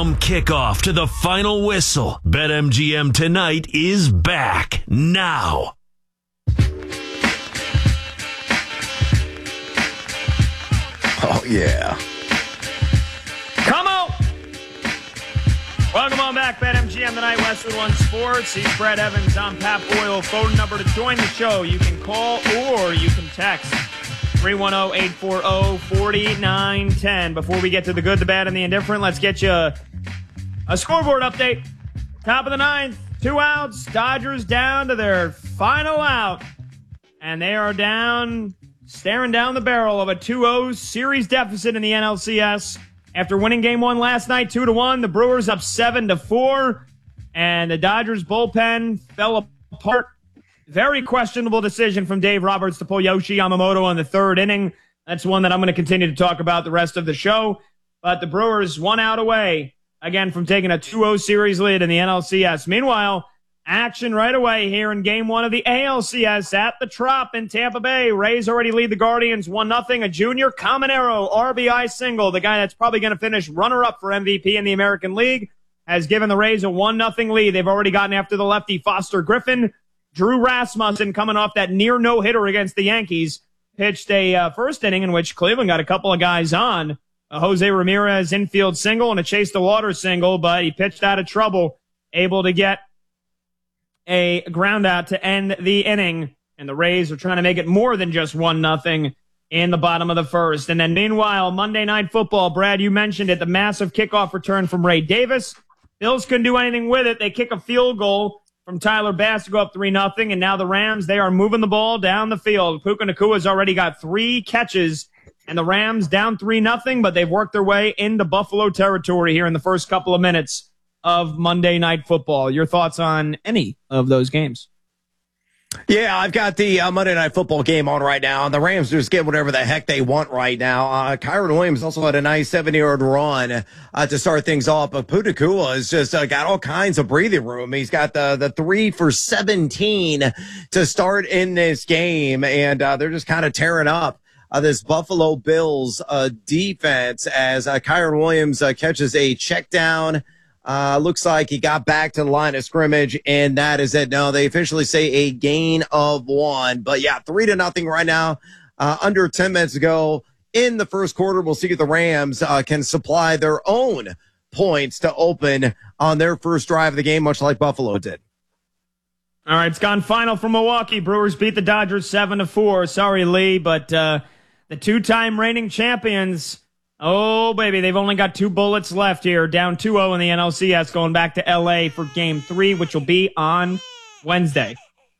From kickoff to the final whistle, BetMGM Tonight is back now. Oh, yeah. Come on! Welcome on back, BetMGM Tonight, Westwood One Sports. He's Brett Evans. I'm Pat Boyle. Phone number to join the show. You can call or you can text 310-840-4910. Before we get to the good, the bad, and the indifferent, let's get you a scoreboard update. Top of the ninth, 2 outs. Dodgers down to their final out. And they are down, staring down the barrel of a 2-0 series deficit in the NLCS. After winning game 1 last night, 2-1, the Brewers up 7-4. And the Dodgers bullpen fell apart. Very questionable decision from Dave Roberts to pull Yoshi Yamamoto in the 3rd inning. That's one that I'm going to continue to talk about the rest of the show. But the Brewers 1 out away, again, from taking a 2-0 series lead in the NLCS. Meanwhile, action right away here in game 1 of the ALCS at the Trop in Tampa Bay. Rays already lead the Guardians 1-0. A junior Caminero RBI single. The guy that's probably going to finish runner-up for MVP in the American League has given the Rays a 1-0 lead. They've already gotten after the lefty Foster Griffin. Drew Rasmussen, coming off that near no-hitter against the Yankees, pitched a first inning in which Cleveland got a couple of guys on. A Jose Ramirez infield single and a Chase the Water single, but he pitched out of trouble, able to get a ground out to end the inning. And the Rays are trying to make it more than just 1-0 in the bottom of the first. And then meanwhile, Monday Night Football, Brad, you mentioned it, the massive kickoff return from Ray Davis. Bills couldn't do anything with it. They kick a field goal from Tyler Bass to go up 3-0, and now the Rams, they are moving the ball down the field. Puka Nakua's already got 3 catches, and the Rams down 3-0, but they've worked their way into Buffalo territory here in the first couple of minutes of Monday Night Football. Your thoughts on any of those games? Yeah, I've got the Monday Night Football game on right now, and the Rams just get whatever the heck they want right now. Kyron Williams also had a nice 70-yard run to start things off, but Puka Nacua has just got all kinds of breathing room. He's got the 3 for 17 to start in this game, and they're just kind of tearing up this Buffalo Bills defense as Kyron Williams catches a check down. Looks like he got back to the line of scrimmage, and that is it. No, they officially say a gain of 1. But yeah, 3-0 right now. Under 10 minutes ago in the first quarter. We'll see if the Rams can supply their own points to open on their first drive of the game, much like Buffalo did. All right, it's gone final for Milwaukee. Brewers beat the Dodgers 7-4. Sorry, Lee, but the 2-time reigning champions, oh, baby, they've only got 2 bullets left here, down 2-0 in the NLCS, going back to L.A. for Game 3, which will be on Wednesday.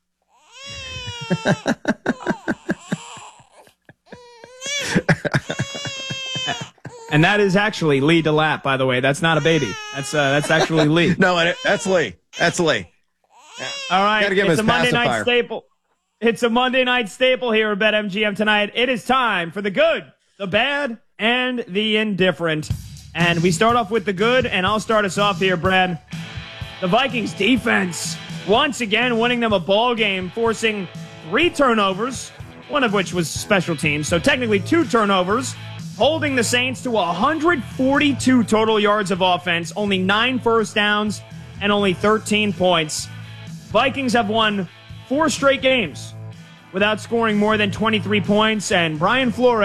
And that is actually Lee DeLapp, by the way. That's not a baby. That's actually Lee. No, that's Lee. That's Lee. Yeah. All right, it's a Monday night staple. It's a Monday night staple here at BetMGM Tonight. It is time for the good, the bad, and the indifferent. And we start off with the good, and I'll start us off here, Brad. The Vikings defense, once again, winning them a ball game, forcing 3 turnovers, one of which was special teams, so technically 2 turnovers, holding the Saints to 142 total yards of offense, only 9 first downs, and only 13 points. Vikings have won 4 straight games without scoring more than 23 points, and Brian Flores